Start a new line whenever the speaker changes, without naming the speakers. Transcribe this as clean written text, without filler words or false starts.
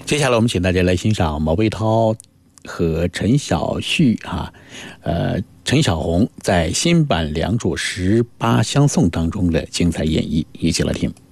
接下来我们请大家来欣赏毛贝涛和陈小旭陈小红在新版《梁祝18相送》当中的精彩演绎，一起来听。